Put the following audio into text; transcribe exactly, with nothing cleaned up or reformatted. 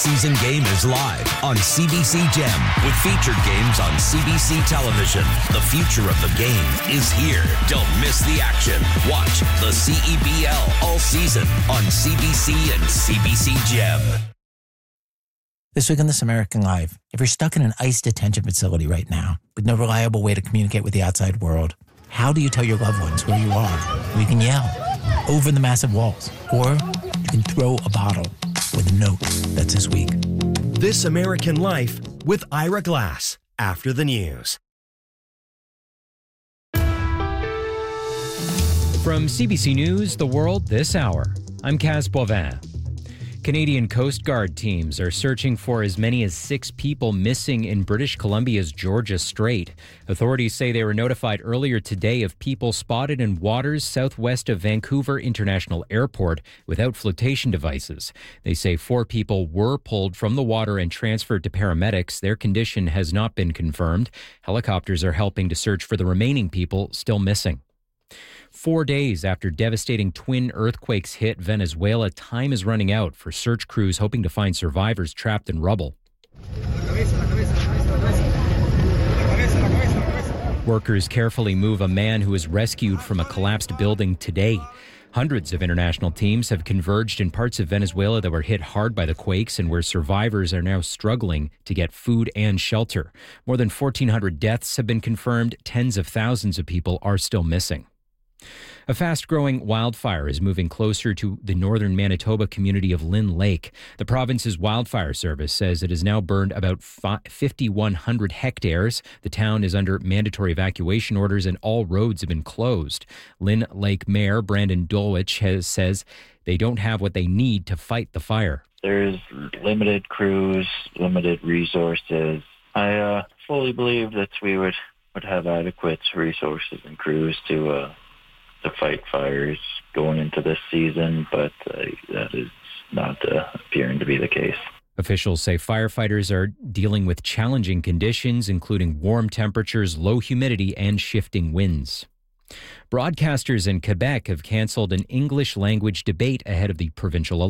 Season game is live on C B C Gem with featured games on C B C television. The future of the game is here. Don't miss the action. Watch the C E B L all season on C B C and C B C Gem. This week on This American Life, if you're stuck in an ICE detention facility right now with no reliable way to communicate with the outside world, how do you tell your loved ones where you are? You can yell over the massive walls, or you can throw a bottle with a note. That's this week. This American Life with Ira Glass after the news. From C B C News, The World This Hour, I'm Kaz Boivin. Canadian Coast Guard teams are searching for as many as six people missing in British Columbia's Georgia Strait. Authorities say they were notified earlier today of people spotted in waters southwest of Vancouver International Airport without flotation devices. They say four people were pulled from the water and transferred to paramedics. Their condition has not been confirmed. Helicopters are helping to search for the remaining people still missing. Four days after devastating twin earthquakes hit Venezuela, time is running out for search crews hoping to find survivors trapped in rubble. Workers carefully move a man who was rescued from a collapsed building today. Hundreds of international teams have converged in parts of Venezuela that were hit hard by the quakes and where survivors are now struggling to get food and shelter. More than fourteen hundred deaths have been confirmed. Tens of thousands of people are still missing. A fast-growing wildfire is moving closer to the northern Manitoba community of Lynn Lake. The province's wildfire service says it has now burned about five thousand one hundred hectares. The town is under mandatory evacuation orders and all roads have been closed. Lynn Lake Mayor Brandon Dulwich has, says they don't have what they need to fight the fire. There's limited crews, limited resources. I uh, fully believe that we would, would have adequate resources and crews to... Uh, to fight fires going into this season, but uh, that is not uh, appearing to be the case. Officials say firefighters are dealing with challenging conditions, including warm temperatures, low humidity, and shifting winds. Broadcasters in Quebec have canceled an English language debate ahead of the provincial election.